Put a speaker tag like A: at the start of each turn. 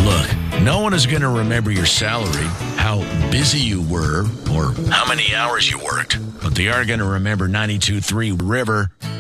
A: Look, no one is going to remember your salary, how busy you were, or how many hours you worked. But they are going to remember 92.3 River